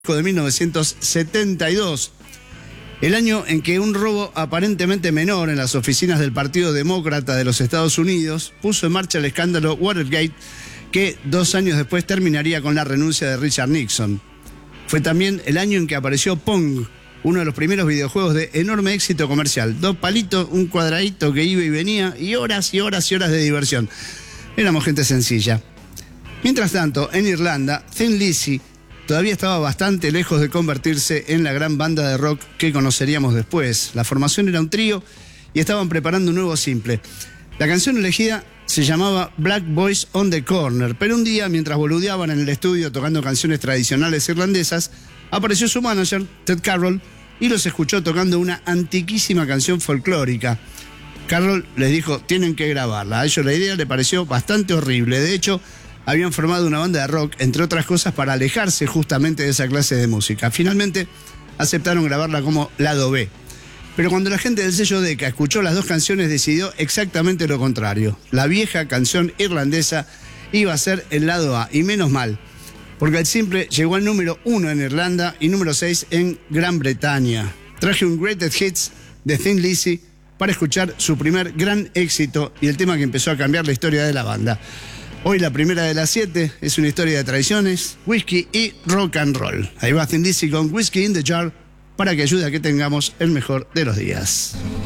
de 1972, el año en que un robo aparentemente menor en las oficinas del Partido Demócrata de los Estados Unidos puso en marcha el escándalo Watergate, que 2 años después terminaría con la renuncia de Richard Nixon. Fue también el año en que apareció Pong, uno de los primeros videojuegos de enorme éxito comercial. 2 palitos, un cuadradito que iba y venía, y horas y horas y horas de diversión. Éramos gente sencilla. Mientras tanto, en Irlanda, Thin Lizzy todavía estaba bastante lejos de convertirse en la gran banda de rock que conoceríamos después. La formación era un trío y estaban preparando un nuevo simple. La canción elegida se llamaba Black Boys on the Corner, pero un día, mientras boludeaban en el estudio tocando canciones tradicionales irlandesas, apareció su manager, Ted Carroll, y los escuchó tocando una antiquísima canción folclórica. Carroll les dijo, tienen que grabarla. A ellos la idea le pareció bastante horrible. De hecho, habían formado una banda de rock, entre otras cosas, para alejarse justamente de esa clase de música. Finalmente, aceptaron grabarla como lado B. Pero cuando la gente del sello Decca escuchó las 2 canciones, decidió exactamente lo contrario. La vieja canción irlandesa iba a ser el lado A, y menos mal, porque el simple llegó al número 1 en Irlanda y número 6 en Gran Bretaña. Traje un Greatest Hits de Thin Lizzy para escuchar su primer gran éxito y el tema que empezó a cambiar la historia de la banda. Hoy la primera de las 7 es una historia de traiciones, whisky y rock and roll. Ahí va Thin Lizzy con Whiskey in the Jar para que ayude a que tengamos el mejor de los días.